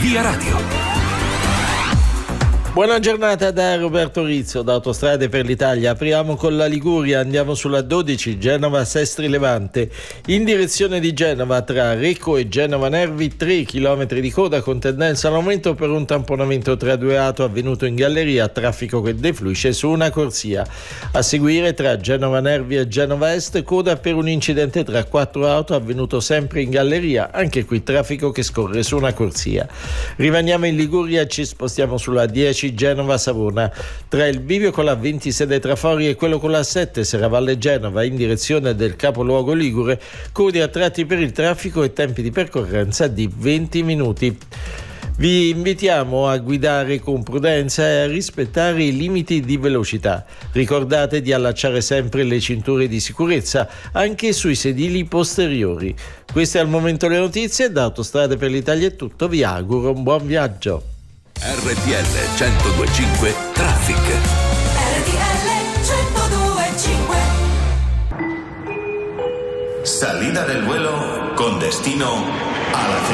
Via Radio. Buona giornata da Roberto Rizzo da Autostrade per l'Italia. Apriamo con la Liguria, andiamo sulla 12 Genova-Sestri Levante in direzione di Genova tra Recco e Genova Nervi, 3 km di coda con tendenza all'aumento per un tamponamento tra due auto avvenuto in galleria, traffico che defluisce su una corsia. A seguire tra Genova Nervi e Genova Est, coda per un incidente tra 4 auto avvenuto sempre in galleria, anche qui traffico che scorre su una corsia. Rimaniamo in Liguria e ci spostiamo sulla 10 Genova-Savona tra il bivio con la 26 Trafori e quello con la 7 Serravalle Genova in direzione del capoluogo ligure, code a tratti per il traffico e tempi di percorrenza di 20 minuti. Vi invitiamo a guidare con prudenza e a rispettare i limiti di velocità. Ricordate di allacciare sempre le cinture di sicurezza anche sui sedili posteriori. Queste al momento le notizie. Da Autostrade per l'Italia è tutto, vi auguro un buon viaggio. RTL 102.5 Traffic. RTL 102.5. Salida del vuelo con destino a la